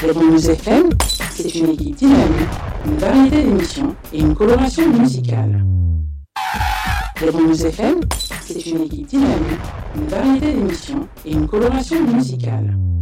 Répondez FM, c'est une équipe dynamique, une variété d'émissions et une coloration musicale. Répondez FM, c'est une équipe dynamique, une variété d'émissions et une coloration musicale.